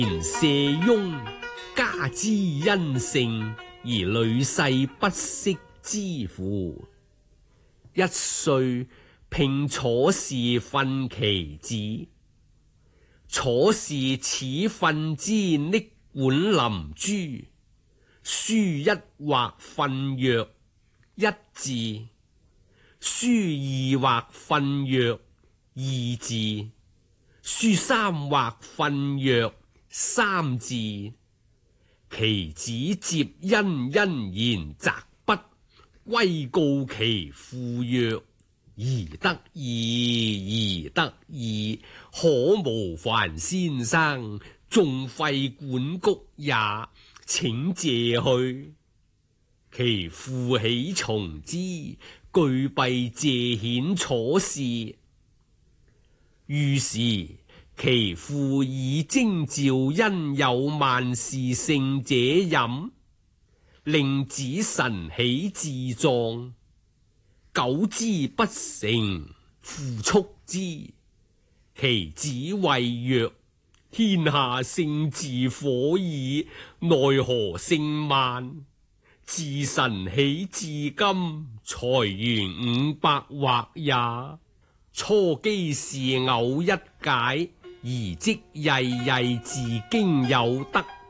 然舍翁家之恩盛，而女婿不識之乎？一歲聘楚士訓其子，楚士始訓之溺管臨珠，書一畫訓曰一字，書二畫訓曰二字，書三畫訓曰三字。其子接殷言擇筆，歸告其父曰：宜得意，宜得意，可無煩先生，縱廢管谷也，請借去。其父喜從之，具幣借遣楚士。於是其父以徵召因有萬事勝者飲，令子晨起自壯。久之不成，父速之。其子謂曰：天下勝自火矣，奈何勝慢？自晨起至今，才完500畫也。初機事偶一解，而即日日自經有得。